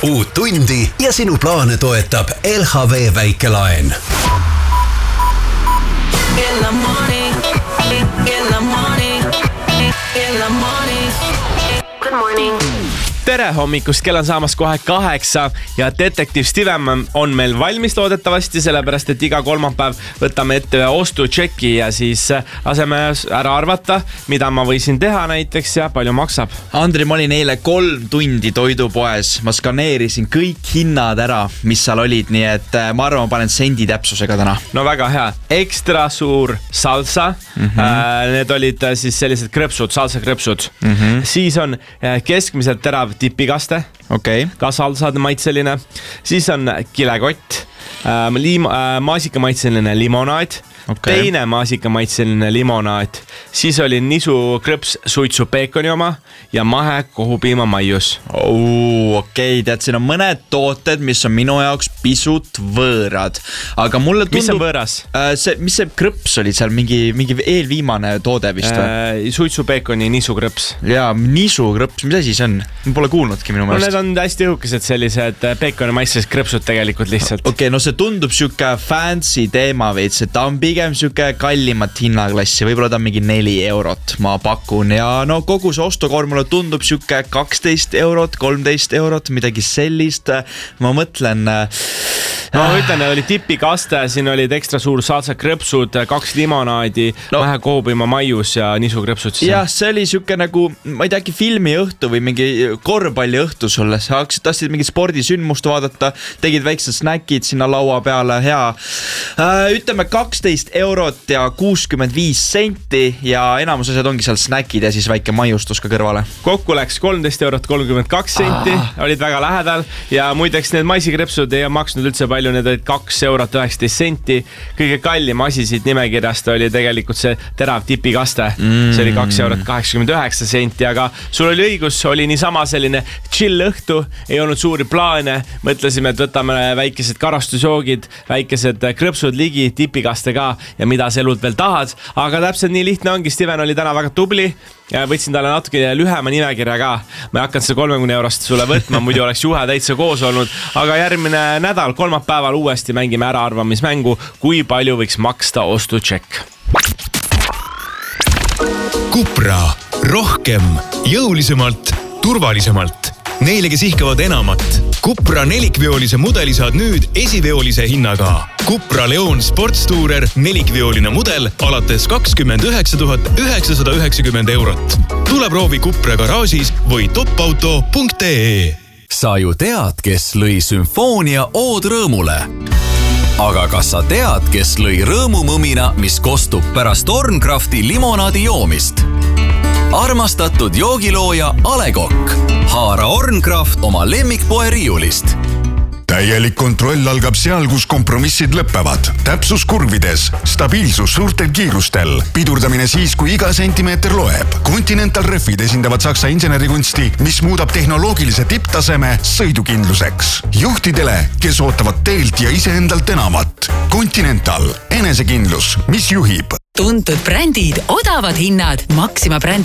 uut tundi ja sinu plaane toetab LHV väikelaen. Good morning. Tere hommikust, kell on saamas kohe 8 ja detektiiv Steven on meil valmis loodetavasti, sellepärast et iga kolmapäev võtame ette ostutšeki ja siis laseme ära arvata, mida ma võisin teha näiteks ja palju maksab. Andri, ma olin eile 3 tundi toidupoes, ma skaneerisin kõik hinnad ära, mis seal olid, nii et ma arvan, ma panen sendi täpsusega täna. No väga hea, ekstra suur salsa, need olid siis sellised krõpsud, salsa krõpsud, siis on keskmiselt terav tipikaste, ka salsad maitseline, siis on kilekott, maasikamaitseline limonaad, teine maasikamaitseline limonaad, siis oli nisu krõps suitsu peekoni oma ja mahe kohupiima maius. Tead, siin on mõned tooted, mis on minu jaoks pisut võõrad, aga mulle tundub... Mis on võõras? Mis see krõps oli seal, mingi eelviimane toode vist või? Suitsu peekoni nisu krõps. Jaa, nisu krõps, mis asi see on? Ma pole kuulnudki minu meelest. Need on hästi õhukesed sellised peekoni maisses krõpsud tegelikult lihtsalt. No see tundub siuke fancy teema veits, et ta on pigem siuke kallimat hinnaklassi, võib-olla ta on mingi 4 eurot, ma pakun, ja no kogu see ostukorv mulle tundub siuke 12 eurot, 13 eurot, midagi sellist, ma mõtlen... No ma ütlen, oli tipikaste, siin olid ekstra suur salsa krõpsud, 2 limonaadi, mahe kohupiima maius ja nisu krõpsud. Jah, see oli siuke nagu, ma ei tea, äkki filmi õhtu või mingi korvpalli õhtu sulle, sa tahtsid mingi spordisündmust vaadata, tegid väiksed snäkid sinna laua peale, hea. Ütleme 12 eurot ja 65 senti ja enamus asjad ongi seal snäkid ja siis väike maiustus ka kõrvale. Kokku läks 13 eurot 32 senti, olid väga lähedal ja muideks need maisikrõpsud ei maksnud üldse palju, need olid 2 eurot 19 senti. Kõige kallim asi siit nimekirjast oli tegelikult see terav tipikaste. See oli 2 eurot 89 senti, aga sul oli õigus, oli niisama selline chill õhtu, ei olnud suuri plaane, mõtlesime, et võtame väikesed karastusjoogid, väikesed krõpsud ligi, tipikaste ka ja mida sa elult veel tahad, aga täpselt nii lihtne ongi, Steven oli täna väga tubli ja võtsin talle natuke lühema nimekirja ka. Ma ei hakanud seda 30 eurost sulle võtma, muidu oleks juhe täitsa koos olnud, aga järgmine nädal, kolmapäeval uuesti mängime äraarvamismängu, kui palju võiks maksta ostutšekk. Cupra, rohkem, jõulisemalt, turvalisemalt. Neile, kes ihkavad enamat. Cupra nelikveolise mudeli saad nüüd esiveolise hinnaga. Cupra Leon Sportstourer nelikveoline mudel alates 29 990 eurot. Tule proovi Cupra garaažis või topauto.ee. Sa ju tead, kes lõi sümfoonia Ood rõõmule. Aga kas sa tead, kes lõi rõõmumõmina, mis kostub pärast Orncrafti limonaadi joomist? Armastatud joogilooja Ale Kokk. Haara Orncraft oma lemmikpoe riiulist. Täielik kontroll algab seal, kus kompromissid lõppevad. Täpsus kurvides, stabiilsus suurtel kiirustel, pidurdamine siis, kui iga sentimeeter loeb. Continental Refid esindavad Saksa insenerikunsti, mis muudab tehnoloogilise tipptaseme sõidukindluseks. Juhtidele, kes ootavad teelt ja iseendalt enamat. Continental, enesekindlus, mis juhib. Tuntud brändid, odavad hinnad, Maxima brändi